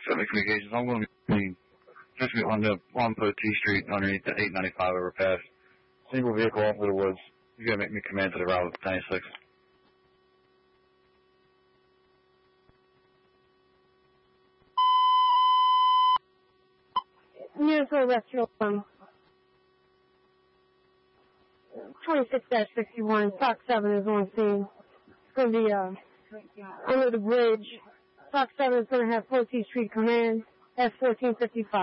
Seven Communications. I'm going to be just on the Longboat T Street underneath the 895 overpass. Single vehicle off of the woods. You gotta make me come into the route with 96. Minnesota Rescue 26-61, Fox 7 is on scene. It's going to be under the bridge. Fox 7 is going to have 14th Street Command, S1455.